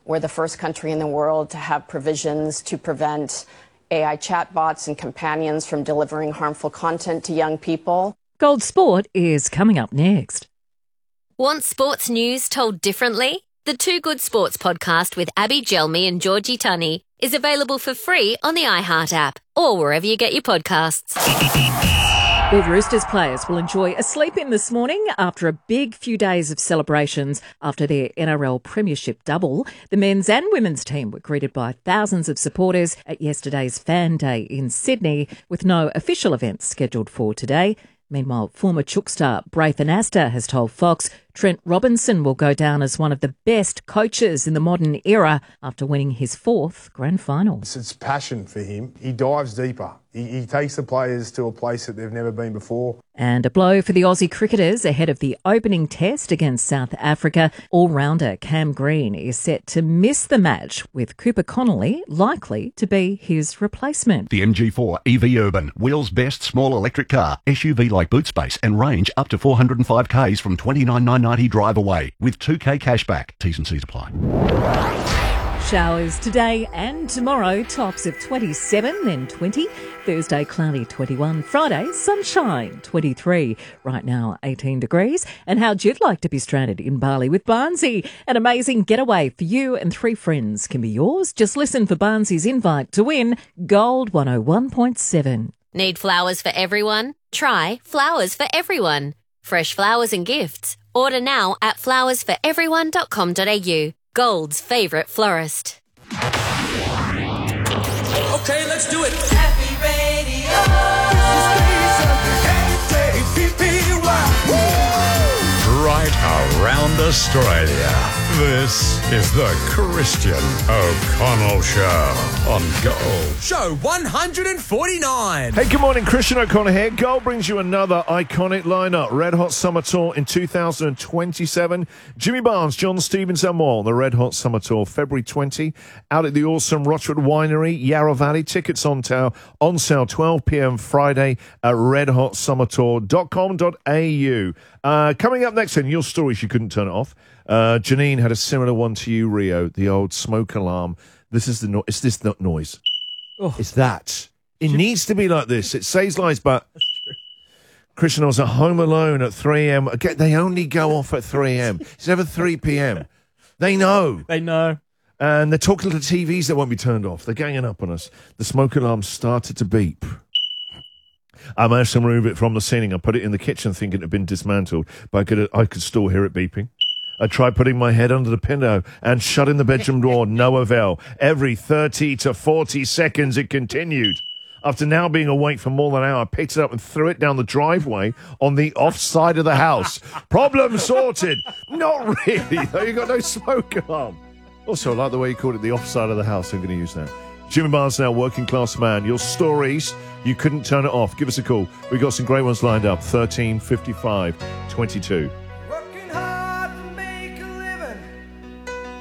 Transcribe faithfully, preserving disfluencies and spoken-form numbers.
We're the first country in the world to have provisions to prevent A I chatbots and companions from delivering harmful content to young people. Gold Sport is coming up next. Want sports news told differently? The Two Good Sports podcast with Abby Gelmi and Georgie Tunney is available for free on the iHeart app or wherever you get your podcasts. Well, Roosters players will enjoy a sleep in this morning after a big few days of celebrations after their N R L Premiership double. The men's and women's team were greeted by thousands of supporters at yesterday's Fan Day in Sydney, with no official events scheduled for today. Meanwhile, former Chook star Braith Anasta has told Fox Trent Robinson will go down as one of the best coaches in the modern era after winning his fourth grand final. It's passion for him. He dives deeper. He, he takes the players to a place that they've never been before. And a blow for the Aussie cricketers ahead of the opening test against South Africa. All-rounder Cam Green is set to miss the match, with Cooper Connolly likely to be his replacement. The M G four E V Urban, wheels best small electric car, S U V-like boot space and range up to four hundred five kays from twenty-nine thousand nine hundred ninety drive away with two K cashback. T's and C's apply. Showers today and tomorrow, tops of twenty-seven, then twenty. Thursday, cloudy, twenty-one. Friday, sunshine, twenty-three. Right now, eighteen degrees. And how'd you like to be stranded in Bali with Barnsey? An amazing getaway for you and three friends can be yours. Just listen for Barnsey's invite to win Gold one oh one point seven. Need flowers for everyone? Try Flowers for Everyone. Fresh flowers and gifts. Order now at flowers for everyone dot com dot a u. Gold's favourite florist. Okay, let's do it. Happy Radio. Right around Australia. This is the Christian O'Connell Show on Gold. Show one forty-nine. Hey, good morning, Christian O'Connell here. Gold brings you another iconic lineup. Red Hot Summer Tour in two thousand twenty-seven. Jimmy Barnes, John Stevens and more on the Red Hot Summer Tour, February twentieth, out at the awesome Rochford Winery, Yarra Valley. Tickets on sale, on sale twelve p.m. Friday at red hot summer tour dot com dot a u. Uh, coming up next, in your stories, you couldn't turn it off. Uh, Janine had a similar one to you, Rio, the old smoke alarm. This is the no- it's this not noise. Oh. It's that. It needs to be like this. It saves lives, but Christian, I was at home alone at three a.m. Again, they only go off at three a.m. It's never three p.m. They know. They know. And they're talking to the T Vs that won't be turned off. They're ganging up on us. The smoke alarm started to beep. I managed to remove it from the ceiling. I put it in the kitchen thinking it had been dismantled, but I could, I could still hear it beeping. I tried putting my head under the pillow and shutting the bedroom door, no avail. Every thirty to forty seconds it continued. After now being awake for more than an hour, I picked it up and threw it down the driveway on the off side of the house. Problem sorted. Not really, though. You got no smoke alarm. Also, I like the way you called it the off side of the house. I'm going to use that. Jimmy Barnes now, working class man. Your stories, you couldn't turn it off. Give us a call. We've got some great ones lined up. thirteen fifty-five twenty-two.